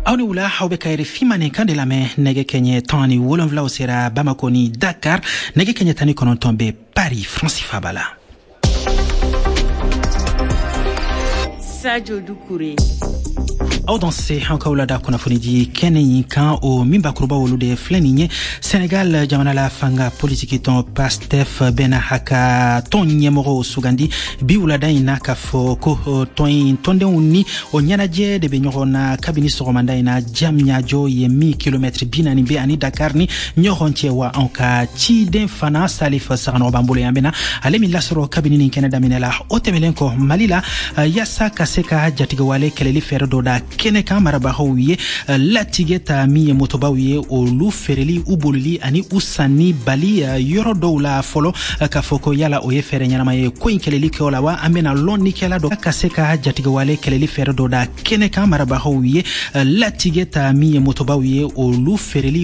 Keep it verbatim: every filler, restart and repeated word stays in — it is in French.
awni wula hawbe kayre fimane kande lame nege kenye tani wolonvla osera Bamako ni Dakar nege kenye tani konon tombe Paris Francis Fabala. Sadio Doucouré. Aw danse hanka wala da kuna funidi kenyi kan o mimba kuruba wolude fleninye Senegal jamana la fanga politiki ton Pastef bena haka ton nyemoro sugandi bi wala da ina ka fo ko ton tonde uni o nyanaje de be nyoro kabini so komanda ina jamnya jo ye mi kilometre binani be ani Dakar ni nyoronche wa anka ci den fana Salif Sarano bambole yambena alemi lasro kabini ni Canada minela otemelenko malila yasa kaseka jatiga wale keleli ferdo da kene kamara bahawiye latigeta mi motobawiye o lu fereli ubolili ani usani bali yoro doula folo kafoko yala oye fere nyama ye ko inkeleli ko lawa amena lonni kala do kaseka jatiga wale keleli fere do da kene kamara bahawiye latigeta mi motobawiye o lu fereli